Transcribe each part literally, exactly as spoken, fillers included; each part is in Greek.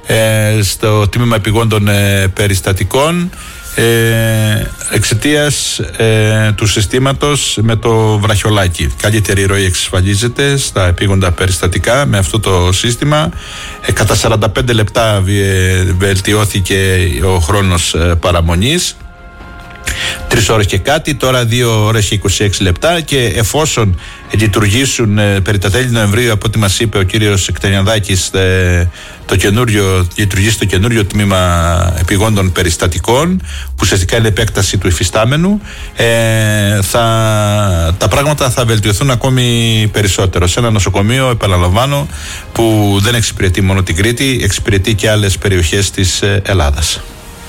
ε, στο τμήμα επιγόντων ε, περιστατικών ε, εξαιτίας ε, του συστήματος με το βραχιολάκι. Καλύτερη ροή εξασφαλίζεται στα επίγοντα περιστατικά με αυτό το σύστημα. Ε, κατά σαράντα πέντε λεπτά βελτιώθηκε ο χρόνος ε, παραμονής. Τρεις ώρες και κάτι, τώρα δύο ώρες και είκοσι έξι λεπτά, και εφόσον λειτουργήσουν ε, περί τα τέλη Νοεμβρίου, από ό,τι μας είπε ο κύριος Εκτενιαδάκης, ε, το καινούριο, λειτουργήσει το καινούριο τμήμα επιγόντων περιστατικών, που ουσιαστικά είναι επέκταση του υφιστάμενου, ε, θα, τα πράγματα θα βελτιωθούν ακόμη περισσότερο. Σε ένα νοσοκομείο, επαναλαμβάνω, που δεν εξυπηρετεί μόνο την Κρήτη, εξυπηρετεί και άλλες περιοχές της ε, Ελλάδας.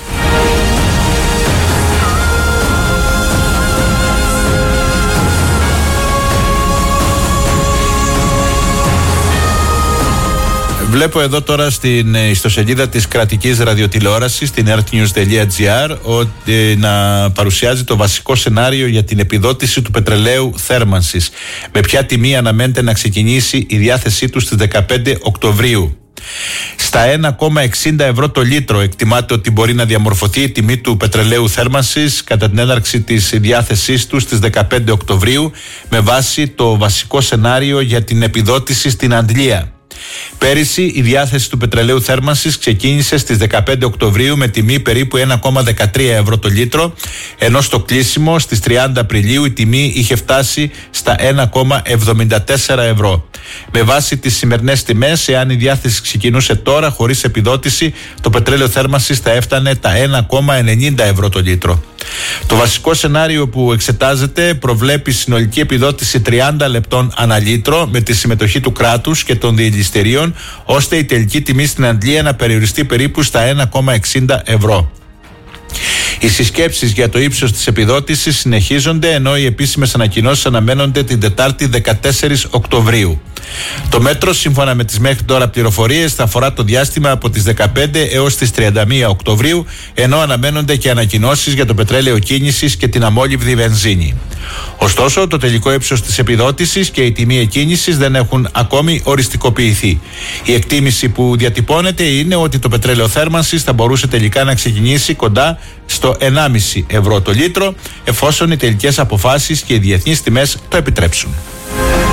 Βλέπω εδώ τώρα στην ιστοσελίδα της κρατικής ραδιοτηλεόρασης, στην earthnews τελεία gr, ότι να παρουσιάζει το βασικό σενάριο για την επιδότηση του πετρελαίου θέρμανσης. Με ποια τιμή αναμένεται να ξεκινήσει η διάθεσή του στις δεκαπέντε Οκτωβρίου. Στα ένα κόμμα εξήντα ευρώ το λίτρο εκτιμάται ότι μπορεί να διαμορφωθεί η τιμή του πετρελαίου θέρμανσης κατά την έναρξη της διάθεσής του στις δεκαπέντε Οκτωβρίου, με βάση το βασικό σενάριο για την επιδότηση στην Αντλία. Πέρυσι η διάθεση του πετρελαίου θέρμανσης ξεκίνησε στις δεκαπέντε Οκτωβρίου με τιμή περίπου ένα κόμμα δεκατρία ευρώ το λίτρο, ενώ στο κλείσιμο στις τριάντα Απριλίου η τιμή είχε φτάσει στα ένα κόμμα εβδομήντα τέσσερα ευρώ. Με βάση τις σημερινές τιμές, εάν η διάθεση ξεκινούσε τώρα χωρίς επιδότηση, το πετρέλαιο θέρμανσης θα έφτανε τα ένα κόμμα ενενήντα ευρώ το λίτρο. Το βασικό σενάριο που εξετάζεται προβλέπει συνολική επιδότηση τριάντα λεπτών ανά λίτρο με τη συμμετοχή του κράτους και των διελιστηρίων, ώστε η τελική τιμή στην Αντλία να περιοριστεί περίπου στα ένα κόμμα εξήντα ευρώ. Οι συσκέψεις για το ύψος της επιδότησης συνεχίζονται, ενώ οι επίσημες ανακοινώσεις αναμένονται την Τετάρτη δεκατέσσερις Οκτωβρίου. Το μέτρο, σύμφωνα με τις μέχρι τώρα πληροφορίες, θα αφορά το διάστημα από τις δεκαπέντε έως τις τριάντα μία Οκτωβρίου, ενώ αναμένονται και ανακοινώσεις για το πετρέλαιο κίνησης και την αμόλυβδη βενζίνη. Ωστόσο, το τελικό ύψος της επιδότησης και η τιμή εκκίνησης δεν έχουν ακόμη οριστικοποιηθεί. Η εκτίμηση που διατυπώνεται είναι ότι το πετρέλαιο θέρμανσης θα μπορούσε τελικά να ξεκινήσει κοντά στο ενάμιση ευρώ το λίτρο, εφόσον οι τελικές αποφάσεις και οι διεθνείς τιμές το επιτρέψουν.